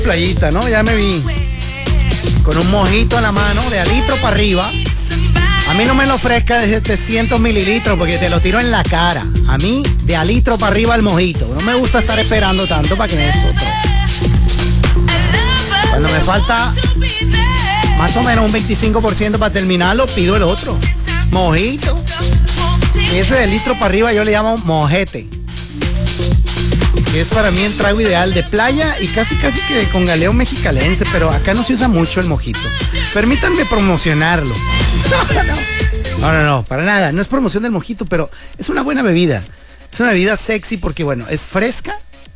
playita, ¿no? Ya me vi con un mojito en la mano, de a litro para arriba. A mí no me lo ofrezca de 700 mililitros porque te lo tiro en la cara. A mí, de a litro para arriba el mojito. No me gusta estar esperando tanto para que me des otro. Cuando me falta más o menos un 25% para terminarlo, pido el otro. Mojito. Y ese de litro para arriba yo le llamo mojete. Que es para mí el trago ideal de playa y casi que con galeo mexicalense, pero acá no se usa mucho el mojito. Permítanme promocionarlo. No, para nada. No es promoción del mojito, pero es una buena bebida. Es una bebida sexy porque, bueno, es fresca,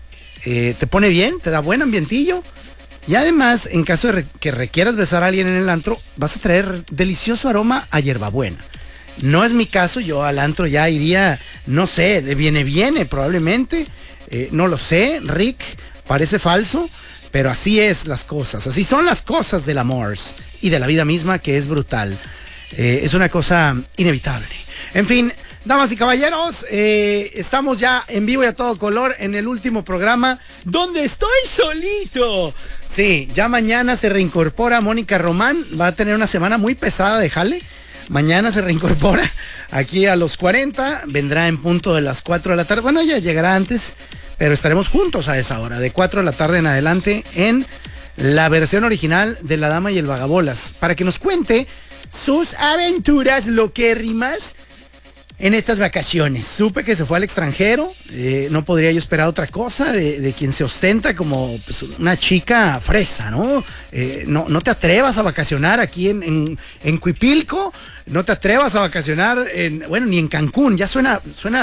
te pone bien, te da buen ambientillo. Y además, en caso de que requieras besar a alguien en el antro, vas a traer delicioso aroma a hierbabuena. No es mi caso, yo al antro ya iría, no sé, de viene, probablemente. No lo sé, Rick, parece falso, pero así es las cosas. Así son las cosas del amor y de la vida misma, que es brutal. Es una cosa inevitable. En fin, damas y caballeros, estamos ya en vivo y a todo color en el último programa donde estoy solito. Sí, ya mañana se reincorpora Mónica Román, va a tener una semana muy pesada de jale. Mañana se reincorpora aquí a los 40, vendrá en punto de las 4 de la tarde. Bueno, ella llegará antes, pero estaremos juntos a esa hora, de 4 de la tarde en adelante, en la versión original de La Dama y el Vagabolas, para que nos cuente sus aventuras loquérrimas en estas vacaciones. Supe que se fue al extranjero, no podría yo esperar otra cosa de quien se ostenta como pues, una chica fresa, ¿no? No te atrevas a vacacionar aquí en Cuipilco, no te atrevas a vacacionar ni en Cancún, ya suena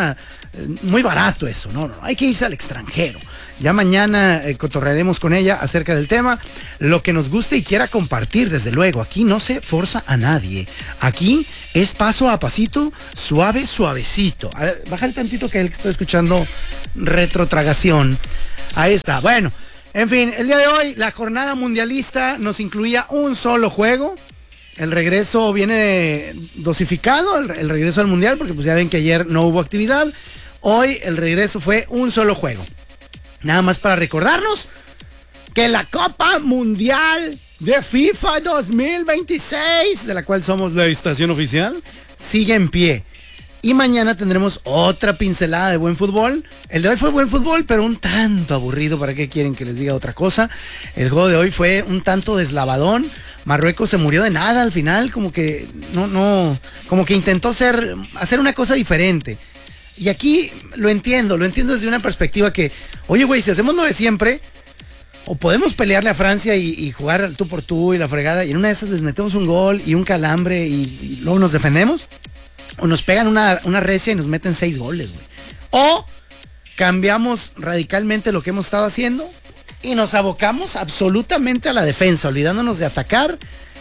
muy barato eso, no, hay que irse al extranjero. Ya mañana cotorrearemos con ella acerca del tema, lo que nos guste y quiera compartir, desde luego. Aquí no se forza a nadie, aquí es paso a pasito, suavecito. A ver, bájale tantito que estoy escuchando retrotragación. Ahí está, bueno, en fin, el día de hoy la jornada mundialista nos incluía un solo juego. El regreso viene dosificado, el regreso al mundial, porque pues ya ven que ayer no hubo actividad. Hoy el regreso fue un solo juego. Nada más para recordarnos que la Copa Mundial de FIFA 2026, de la cual somos la estación oficial, sigue en pie. Y mañana tendremos otra pincelada de buen fútbol. El de hoy fue buen fútbol, pero un tanto aburrido. ¿Para qué quieren que les diga otra cosa? El juego de hoy fue un tanto deslavadón. Marruecos se murió de nada al final, como que como que intentó hacer una cosa diferente. Y aquí lo entiendo desde una perspectiva que, oye güey, si hacemos lo de siempre, o podemos pelearle a Francia y jugar al tú por tú y la fregada, y en una de esas les metemos un gol y un calambre y luego nos defendemos, o nos pegan una recia y nos meten 6 goles, güey. O cambiamos radicalmente lo que hemos estado haciendo y nos abocamos absolutamente a la defensa, olvidándonos de atacar,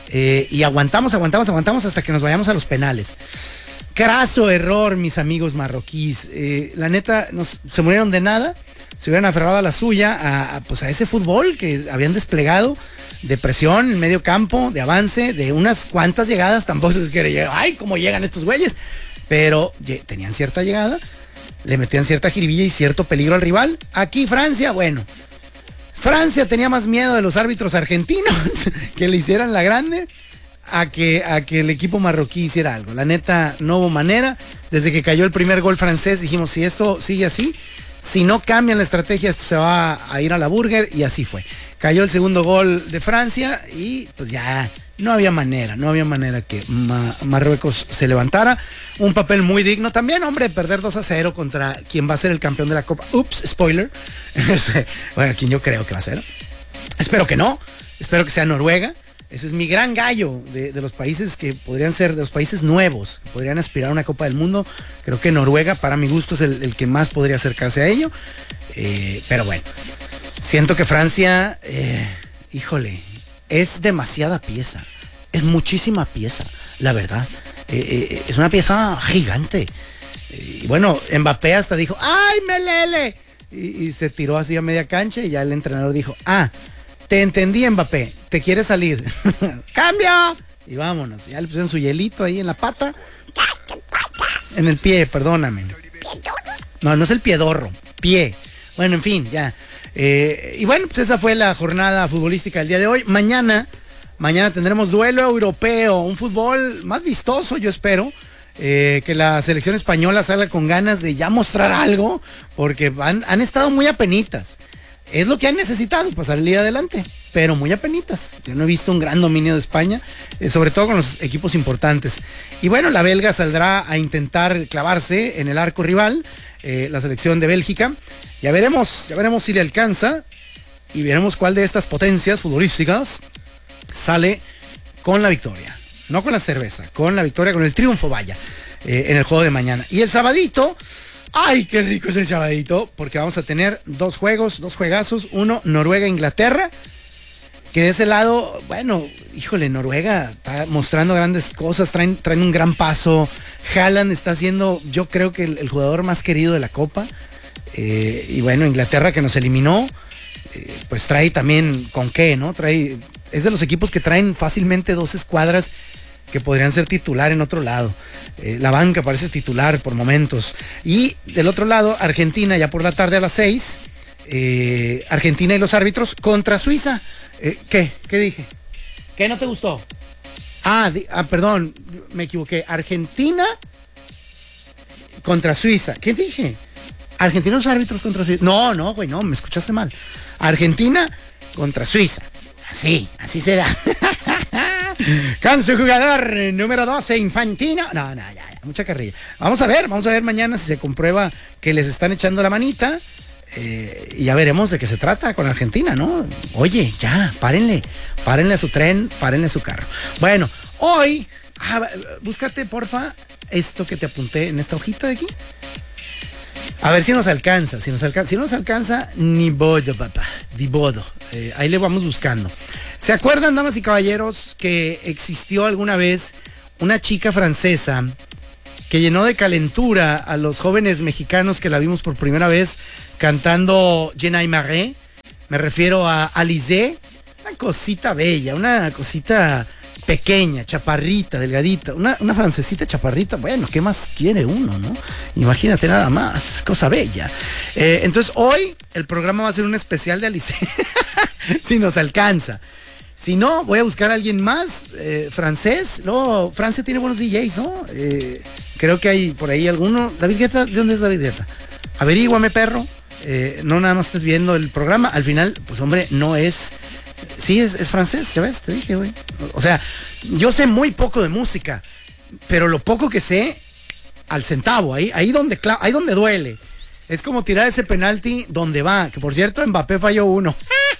y aguantamos hasta que nos vayamos a los penales. Craso error, mis amigos marroquíes. La neta, se murieron de nada. Se hubieran aferrado a la suya, a ese fútbol que habían desplegado, de presión en medio campo, de avance, de unas cuantas llegadas. Tampoco es que llegar, ay, cómo llegan estos güeyes. Pero tenían cierta llegada, le metían cierta jiribilla y cierto peligro al rival. Aquí Francia, bueno, Francia tenía más miedo de los árbitros argentinos que le hicieran la grande a que el equipo marroquí hiciera algo. La neta, no hubo manera. Desde que cayó el primer gol francés dijimos, si esto sigue así, si no cambian la estrategia, esto se va a ir a la burger, y así fue. Cayó el segundo gol de Francia y pues ya no había manera que Marruecos se levantara. Un papel muy digno también, hombre, perder 2-0 contra quien va a ser el campeón de la Copa. Ups, spoiler. Bueno, quien yo creo que va a ser. Espero que no, espero que sea Noruega. Ese es mi gran gallo de los países que podrían ser, de los países nuevos, que podrían aspirar a una Copa del Mundo. Creo que Noruega, para mi gusto, es el que más podría acercarse a ello. Pero bueno, siento que Francia, híjole, es demasiada pieza. Es muchísima pieza, la verdad. Es una pieza gigante. Y bueno, Mbappé hasta dijo, ¡ay, Melele! Y se tiró así a media cancha y ya el entrenador dijo, te entendí, Mbappé, te quieres salir. ¡Cambio! Y vámonos. Ya le pusieron su hielito ahí en la pata. En el pie, perdóname. No es el piedorro, pie. Bueno, en fin, ya. Y bueno, pues esa fue la jornada futbolística del día de hoy. Mañana tendremos duelo europeo, un fútbol más vistoso, yo espero. Que la selección española salga con ganas de ya mostrar algo, porque han estado muy apenitas. Es lo que han necesitado para salir adelante, pero muy apenitas. Yo no he visto un gran dominio de España, sobre todo con los equipos importantes. Y bueno, la belga saldrá a intentar clavarse en el arco rival, la selección de Bélgica. Ya veremos si le alcanza y veremos cuál de estas potencias futbolísticas sale con la victoria. No con la cerveza, con la victoria, con el triunfo, vaya, en el juego de mañana. Y el sabadito, ¡ay, qué rico es el sabadito! Porque vamos a tener dos juegazos. Uno, Noruega-Inglaterra, que de ese lado, bueno, híjole, Noruega está mostrando grandes cosas, traen un gran paso. Haaland está siendo, yo creo que el jugador más querido de la Copa. Y bueno, Inglaterra, que nos eliminó, pues trae también con qué, ¿no? Es de los equipos que traen fácilmente dos escuadras que podrían ser titular en otro lado. La banca parece titular por momentos. Y del otro lado, Argentina, ya por la tarde a las 6. Argentina y los árbitros contra Suiza. ¿Qué dije? ¿Qué no te gustó? Perdón, me equivoqué. Argentina contra Suiza. ¿Qué dije? Argentina y los árbitros contra Suiza. No, güey, no, me escuchaste mal. Argentina contra Suiza. Así será. Con su jugador número 12, Infantino. No, ya, mucha carrilla. Vamos a ver mañana si se comprueba que les están echando la manita. Y ya veremos de qué se trata con Argentina, ¿no? Oye, ya, párenle a su tren, párenle a su carro. Bueno, hoy, búscate, porfa, esto que te apunté en esta hojita de aquí. A ver si nos alcanza. Si no nos alcanza, ni bodo, papá. Ni bodo. Ahí le vamos buscando. ¿Se acuerdan, damas y caballeros, que existió alguna vez una chica francesa que llenó de calentura a los jóvenes mexicanos que la vimos por primera vez cantando Je n'aimerais? Me refiero a Alizée, una cosita bella, una cosita pequeña, chaparrita, delgadita, una francesita chaparrita. Bueno, ¿qué más quiere uno, no? Imagínate nada más, cosa bella. Entonces hoy el programa va a ser un especial de Alizée, si nos alcanza. Si no, voy a buscar a alguien más francés. No, Francia tiene buenos DJs, ¿no? Creo que hay por ahí alguno. David Guetta, ¿de dónde es David Guetta? Averíguame, perro. No nada más estés viendo el programa. Al final, pues hombre, no es... Sí, es francés, ya ves, te dije, güey. O sea, yo sé muy poco de música, pero lo poco que sé, al centavo, ahí donde duele. Es como tirar ese penalti donde va, que por cierto, Mbappé falló uno.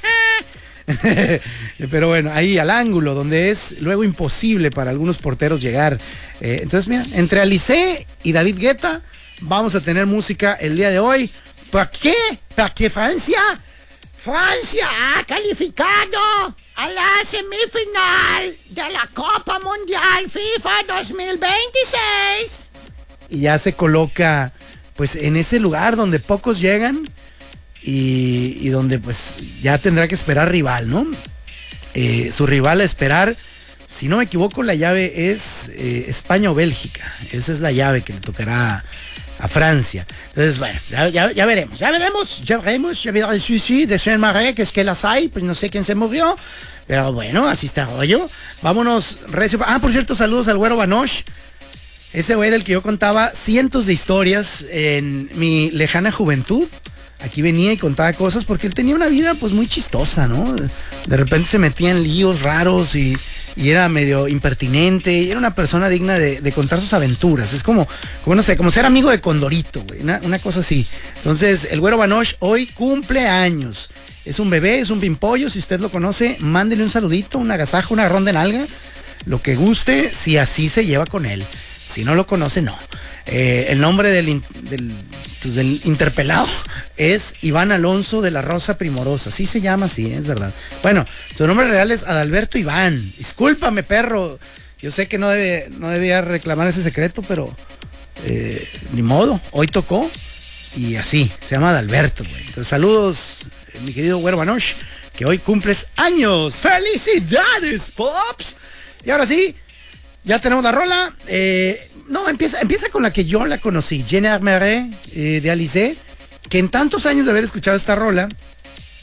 Pero bueno, ahí al ángulo, donde es luego imposible para algunos porteros llegar. Entonces, mira, entre Alizée y David Guetta, vamos a tener música el día de hoy. ¿Para qué? ¿Para qué Francia ha calificado a la semifinal de la Copa Mundial FIFA 2026? Y ya se coloca pues en ese lugar donde pocos llegan y donde pues ya tendrá que esperar rival, ¿no? Su rival a esperar, si no me equivoco, la llave es España o Bélgica. Esa es la llave que le tocará a Francia. Entonces, bueno, ya veremos. Ya verá el suicidio de Saint-Marais, que es que las hay, pues no sé quién se murió, pero bueno, así está el rollo. Vámonos, recio. Por cierto, saludos al Güero Banoche, ese güey del que yo contaba cientos de historias en mi lejana juventud. Aquí venía y contaba cosas porque él tenía una vida pues muy chistosa, ¿no? De repente se metía en líos raros y era medio impertinente, y era una persona digna de contar sus aventuras. Es como no sé, como ser amigo de Condorito, güey, una cosa así. Entonces, el Güero Banoche hoy cumple años. Es un bebé, es un pimpollo. Si usted lo conoce, mándele un saludito, un agasajo, una ronda en alga, lo que guste, si así se lleva con él. Si no lo conoce, no. El nombre del interpelado es Iván Alonso de la Rosa Primorosa. Sí se llama así, es verdad. Bueno, su nombre real es Adalberto Iván. Discúlpame, perro. Yo sé que no debía reclamar ese secreto, pero ni modo. Hoy tocó y así, se llama Adalberto, güey. Entonces, saludos, mi querido Güero Banoche, que hoy cumples años. ¡Felicidades, Pops! Y ahora sí, ya tenemos la rola. No, empieza con la que yo la conocí, Je n'aimerais, de Alizée, que en tantos años de haber escuchado esta rola,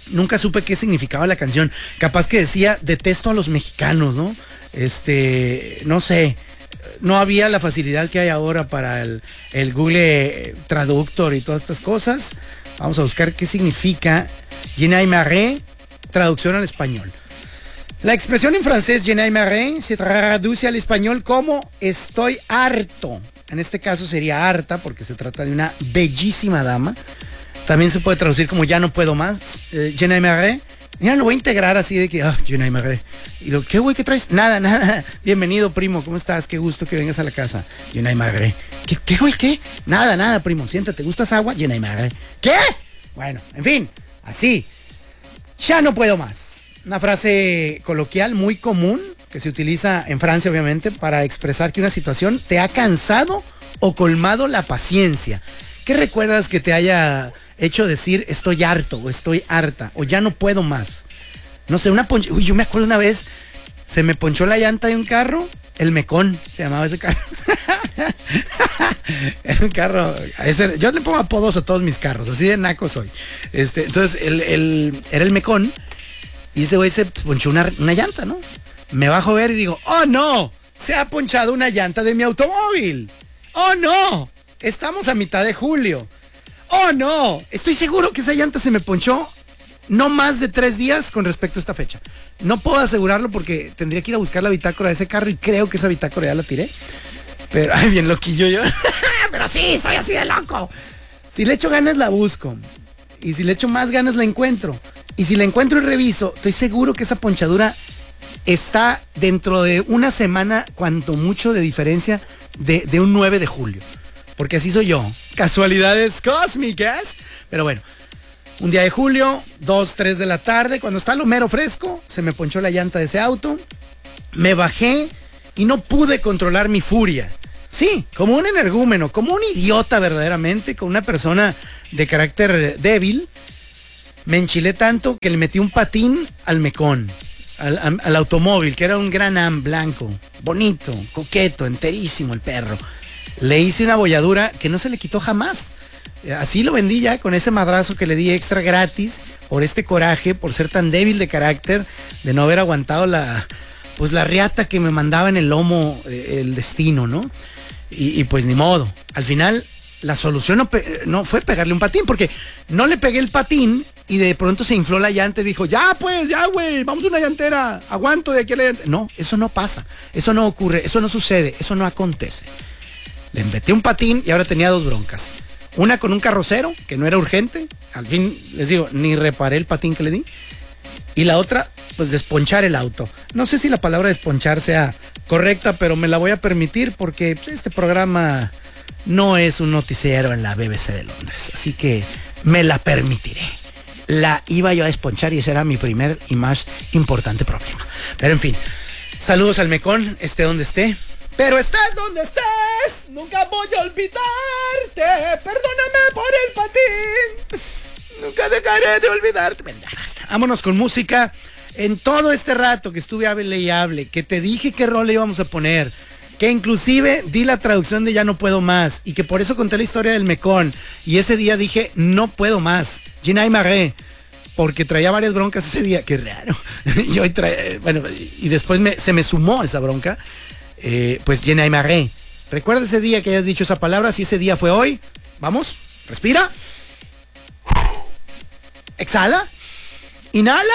nunca supe qué significaba la canción. Capaz que decía, detesto a los mexicanos, ¿no? No sé. No había la facilidad que hay ahora para el Google Traductor y todas estas cosas. Vamos a buscar qué significa Je n'ai marre, traducción al español. La expresión en francés je n'ai marre se traduce al español como estoy harto. En este caso sería harta porque se trata de una bellísima dama. También se puede traducir como ya no puedo más. Je n'ai marre. Mira, lo voy a integrar así de que, je n'ai marre. Y lo, ¿qué güey que traes? Nada. Bienvenido, primo, ¿cómo estás? Qué gusto que vengas a la casa. Je n'ai marre. ¿Qué güey, qué? Nada, primo, siéntate, ¿gustas agua? Je n'ai marre. ¿Qué? Bueno, en fin, así. Ya no puedo más. Una frase coloquial muy común que se utiliza en Francia, obviamente, para expresar que una situación te ha cansado o colmado la paciencia. ¿Qué recuerdas que te haya hecho decir estoy harto o estoy harta o ya no puedo más? No sé, Uy, yo me acuerdo una vez, se me ponchó la llanta de un carro, el Mecón se llamaba ese carro. Era un carro, yo le pongo apodos a todos mis carros, así de naco soy. Entonces, era el Mecón y ese güey se ponchó una llanta, ¿no? Me bajo a ver y digo, ¡oh no! Se ha ponchado una llanta de mi automóvil. ¡Oh no! Estamos a mitad de julio. ¡Oh no! Estoy seguro que esa llanta se me ponchó no más de 3 días con respecto a esta fecha. No puedo asegurarlo porque tendría que ir a buscar la bitácora de ese carro y creo que esa bitácora ya la tiré. Pero, ay, bien loquillo yo. Pero sí, soy así de loco. Si le echo ganas la busco. Y si le echo más ganas la encuentro. Y si la encuentro y reviso, estoy seguro que esa ponchadura está dentro de una semana, cuanto mucho de diferencia de un 9 de julio. Porque así soy yo. Casualidades cósmicas. Pero bueno, un día de julio, 2, 3 de la tarde, cuando está lo mero fresco, se me ponchó la llanta de ese auto. Me bajé y no pude controlar mi furia. Sí, como un energúmeno, como un idiota verdaderamente, con una persona de carácter débil. Me enchilé tanto que le metí un patín al Mecón, al automóvil, que era un Gran Am blanco, bonito, coqueto, enterísimo el perro. Le hice una bolladura que no se le quitó jamás. Así lo vendí ya, con ese madrazo que le di extra gratis, por este coraje, por ser tan débil de carácter, de no haber aguantado la riata que me mandaba en el lomo el destino, ¿no? Y pues ni modo. Al final, la solución no fue pegarle un patín, porque no le pegué el patín y de pronto se infló la llanta y dijo, ya güey, vamos a una llantera, aguanto de aquí a la llantera. No, eso no pasa, eso no ocurre, eso no sucede, eso no acontece. Le metí un patín y ahora tenía 2 broncas. Una con un carrocero, que no era urgente. Al fin, les digo, ni reparé el patín que le di. Y la otra, pues desponchar el auto. No sé si la palabra desponchar sea correcta, pero me la voy a permitir porque este programa no es un noticiero en la BBC de Londres. Así que me la permitiré. La iba yo a desponchar y ese era mi primer y más importante problema. Pero en fin, saludos al Mecón, esté donde esté. Pero estés donde estés, nunca voy a olvidarte. Perdóname por el patín. Nunca dejaré de olvidarte. Venga, basta. Vámonos con música. En todo este rato que estuve hable y hable, que te dije qué rol le íbamos a poner, que inclusive di la traducción de ya no puedo más, y que por eso conté la historia del Mecón, y ese día dije no puedo más, je n'ai marre, porque traía varias broncas ese día, qué raro. Y hoy y después se me sumó esa bronca. Pues je n'ai marre. Recuerda ese día que hayas dicho esa palabra. Si ese día fue hoy, vamos, respira, exhala, inhala,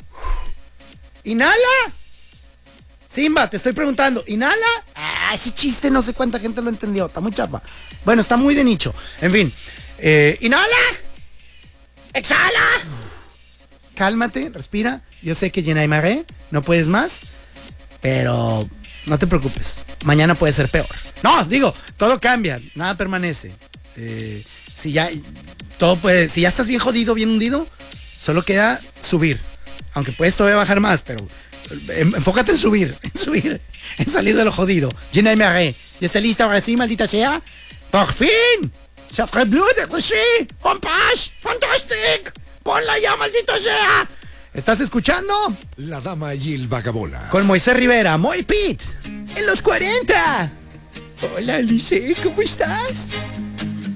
Simba, te estoy preguntando, inhala. Ese chiste no sé cuánta gente lo entendió, está muy chafa. Bueno, está muy de nicho. En fin, inhala, exhala, cálmate, respira. Yo sé que je n'ai marre, no puedes más, pero no te preocupes, mañana puede ser peor. No, digo, todo cambia, nada permanece. Si ya estás bien jodido, bien hundido, solo queda subir. Aunque puedes todavía bajar más, pero enfócate en subir, en salir de lo jodido. Je n'ai marre. ¿Ya está lista ahora sí, maldita sea? ¡Por fin! ¡Se atreblute que sí! ¡En paz! ¡Fantastic! ¡Ponla ya, maldita sea! ¿Estás escuchando? La dama Jill Vagabolas. Con Moisés Rivera, Moy Pit, en los 40. Hola, Ulises, ¿cómo estás?